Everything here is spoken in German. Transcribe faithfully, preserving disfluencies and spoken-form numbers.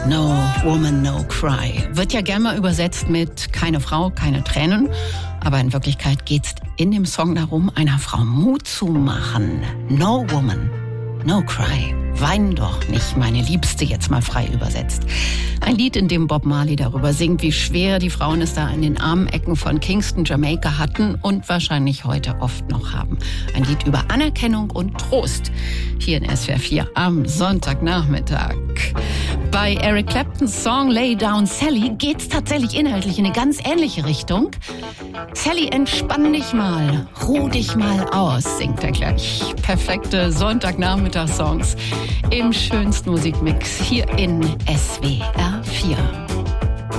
No Woman, No Cry. Wird ja gerne mal übersetzt mit keine Frau, keine Tränen. Aber in Wirklichkeit geht's in dem Song darum, einer Frau Mut zu machen. No Woman, No Cry. Wein doch nicht, meine Liebste, jetzt mal frei übersetzt. Ein Lied, in dem Bob Marley darüber singt, wie schwer die Frauen es da in den armen Ecken von Kingston, Jamaika hatten und wahrscheinlich heute oft noch haben. Ein Lied über Anerkennung und Trost. Hier in S W R vier am Sonntagnachmittag. Bei Eric Claptons Song Lay Down Sally geht's tatsächlich inhaltlich in eine ganz ähnliche Richtung. Sally, entspann dich mal, ruh dich mal aus, singt er gleich. Perfekte Sonntagnachmittagssongs im schönsten Musikmix hier in S W R vier.